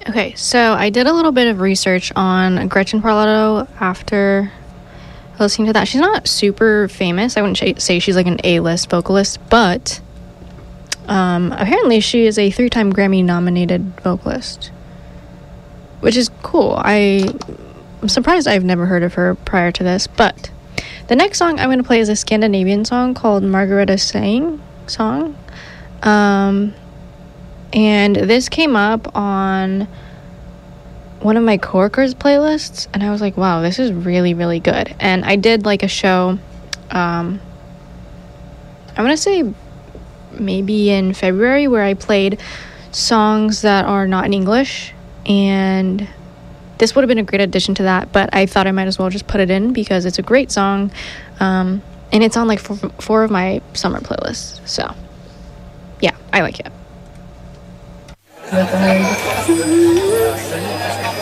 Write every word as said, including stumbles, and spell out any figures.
Okay, so I did a little bit of research on Gretchen Parlato after listening to that. She's not super famous. I wouldn't sh- say she's like an A-list vocalist, but um, apparently she is a three-time Grammy-nominated vocalist, which is cool. I, I'm surprised I've never heard of her prior to this, but the next song I'm going to play is a Scandinavian song called Margareta Sang song. Um, and this came up on one of my coworkers' playlists, and I was like, wow, this is really, really good. And I did like a show, um, I'm going to say maybe in February, where I played songs that are not in English, and this would have been a great addition to that, but I thought I might as well just put it in because it's a great song, um, and it's on like four, four of my summer playlists, so yeah, I like it.